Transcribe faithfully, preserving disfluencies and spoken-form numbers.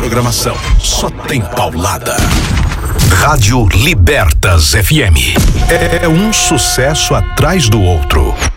programação. Só tem paulada. Rádio Libertas F M. É um sucesso atrás do outro.